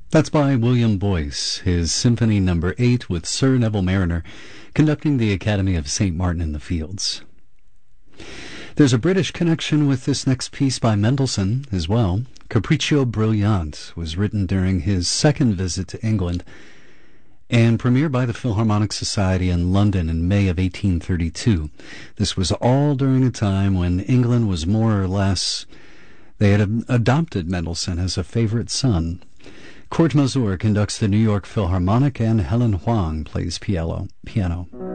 That's by William Boyce, his Symphony No. 8 with Sir Neville Marriner conducting the Academy of St. Martin in the Fields. There's a British connection with this next piece by Mendelssohn as well. Capriccio Brilliant was written during his second visit to England and premiered by the Philharmonic Society in London in May of 1832. This was all during a time when England was more or less, they had adopted Mendelssohn as a favorite son. Kurt Masur conducts the New York Philharmonic and Helen Huang plays piano.